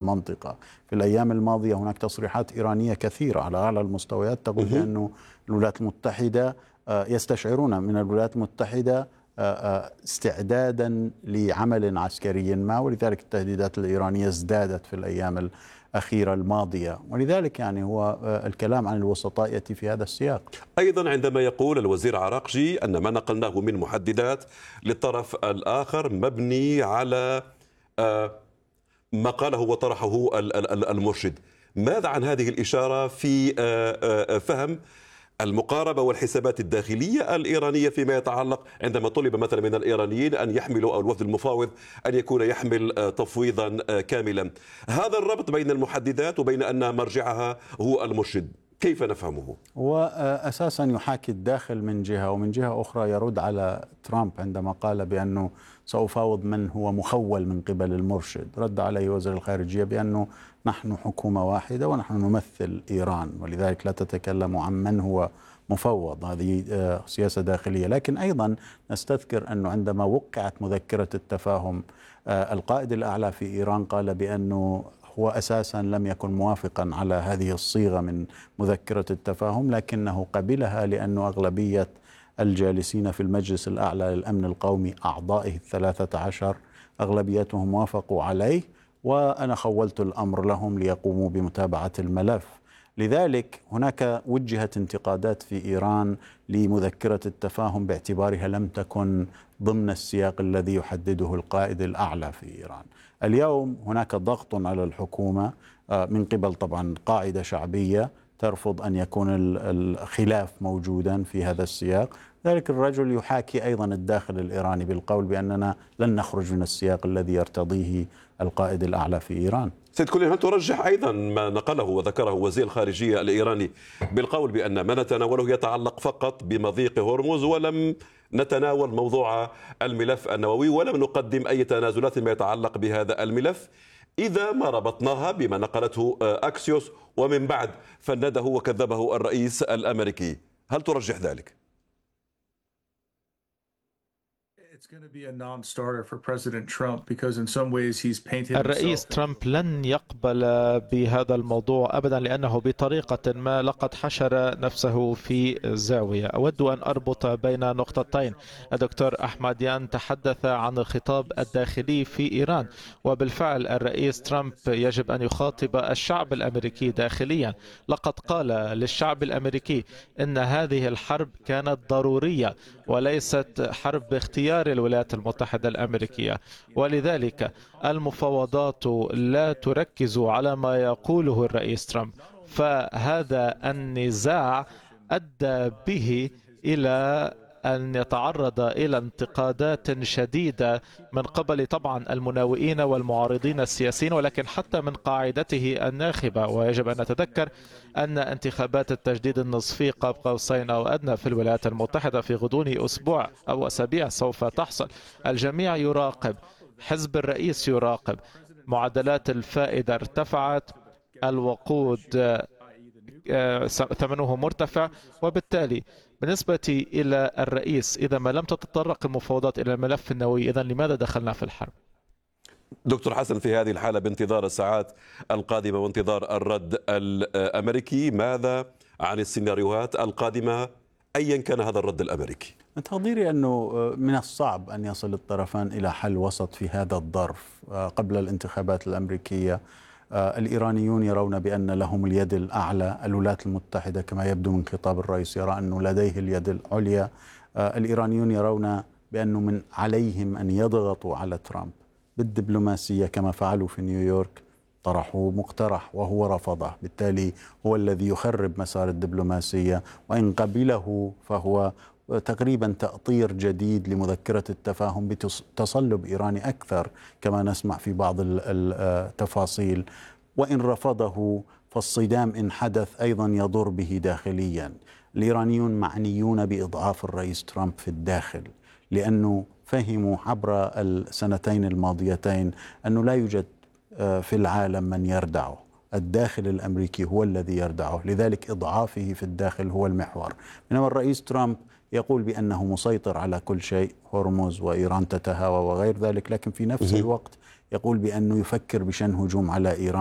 المنطقة. في الأيام الماضية هناك تصريحات إيرانية كثيرة على أعلى المستويات تقول بأن الولايات المتحدة يستشعرون من الولايات المتحدة استعدادا لعمل عسكري ما، ولذلك التهديدات الإيرانية ازدادت في الأيام الأخيرة الماضية، ولذلك يعني هو الكلام عن الوسطاء يأتي في هذا السياق. أيضا عندما يقول الوزير عراقجي أن ما نقلناه من محددات للطرف الآخر مبني على ما قاله وطرحه المرشد، ماذا عن هذه الإشارة في فهم المقاربة والحسابات الداخلية الإيرانية فيما يتعلق عندما طلب مثلا من الإيرانيين أن يحملوا أو الوفد المفاوض أن يكون يحمل تفويضا كاملا؟ هذا الربط بين المحددات وبين أن مرجعها هو المرشد كيف نفهمه؟ هو أساسا يحاكي الداخل من جهة، ومن جهة أخرى يرد على ترامب عندما قال بأنه سأفاوض من هو مخول من قبل المرشد. رد عليه وزير الخارجية بأنه نحن حكومة واحدة ونحن نمثل إيران، ولذلك لا تتكلم عن من هو مفوض، هذه سياسة داخلية. لكن أيضا نستذكر أنه عندما وقعت مذكرة التفاهم القائد الأعلى في إيران قال بأنه هو أساسا لم يكن موافقا على هذه الصيغة من مذكرة التفاهم، لكنه قبلها لأن أغلبية الجالسين في المجلس الأعلى للأمن القومي أعضائه 13 أغلبيتهم وافقوا عليه، وأنا خولت الأمر لهم ليقوموا بمتابعة الملف. لذلك هناك وجهت انتقادات في إيران لمذكرة التفاهم باعتبارها لم تكن ضمن السياق الذي يحدده القائد الأعلى في إيران. اليوم هناك ضغط على الحكومة من قبل طبعا قاعدة شعبية ترفض أن يكون الخلاف موجودا في هذا السياق. ذلك الرجل يحاكي أيضا الداخل الإيراني بالقول بأننا لن نخرج من السياق الذي يرتضيه القائد الأعلى في إيران. سيد كولين، هل ترجح أيضا ما نقله وذكره وزير الخارجية الإيراني بالقول بأن ما نتناوله يتعلق فقط بمضيق هرمز ولم نتناول موضوع الملف النووي ولم نقدم أي تنازلات ما يتعلق بهذا الملف إذا ما ربطناها بما نقلته أكسيوس ومن بعد فنده وكذبه الرئيس الأمريكي؟ هل ترجح ذلك؟ الرئيس ترامب لن يقبل بهذا الموضوع أبدا، لأنه بطريقة ما لقد حشر نفسه في زاوية. أود أن أربط بين نقطتين. الدكتور أحمديان تحدث عن الخطاب الداخلي في إيران، وبالفعل الرئيس ترامب يجب أن يخاطب الشعب الأمريكي داخليا. لقد قال للشعب الأمريكي إن هذه الحرب كانت ضرورية وليست حرب باختيار الولايات المتحدة الأمريكية، ولذلك المفاوضات لا تركز على ما يقوله الرئيس ترامب. فهذا النزاع أدى به إلى أن يتعرض إلى انتقادات شديدة من قبل طبعا المناوئين والمعارضين السياسيين، ولكن حتى من قاعدته الناخبة. ويجب أن نتذكر أن انتخابات التجديد النصفي قاب قوسين أو أدنى في الولايات المتحدة في غضون أسبوع أو أسابيع سوف تحصل. الجميع يراقب، حزب الرئيس يراقب، معدلات الفائدة ارتفعت، الوقود ثمنه مرتفع، وبالتالي بالنسبة إلى الرئيس إذا ما لم تتطرق المفاوضات إلى الملف النووي إذن لماذا دخلنا في الحرب؟ دكتور حسن، في هذه الحالة بانتظار الساعات القادمة وانتظار الرد الأمريكي، ماذا عن السيناريوهات القادمة أيا كان هذا الرد الأمريكي؟ من تقديري أنه من الصعب أن يصل الطرفان إلى حل وسط في هذا الظرف قبل الانتخابات الأمريكية. الإيرانيون يرون بأن لهم اليد الأعلى، الولايات المتحدة كما يبدو من خطاب الرئيس يرى أنه لديه اليد العليا. الإيرانيون يرون بأنه من عليهم أن يضغطوا على ترامب بالدبلوماسية كما فعلوا في نيويورك، طرحوا مقترح وهو رفضه، بالتالي هو الذي يخرب مسار الدبلوماسية، وإن قبله فهو تقريبا تأطير جديد لمذكرة التفاهم بتصلب إيراني أكثر كما نسمع في بعض التفاصيل، وإن رفضه فالصدام إن حدث أيضا يضر به داخليا. الإيرانيون معنيون بإضعاف الرئيس ترامب في الداخل، لأنه فهموا عبر السنتين الماضيتين أنه لا يوجد في العالم من يردعه، الداخل الأمريكي هو الذي يردعه، لذلك إضعافه في الداخل هو المحور. بينما الرئيس ترامب يقول بأنه مسيطر على كل شيء، هرمز وإيران تتهاوى وغير ذلك، لكن في نفس الوقت يقول بأنه يفكر بشن هجوم على إيران.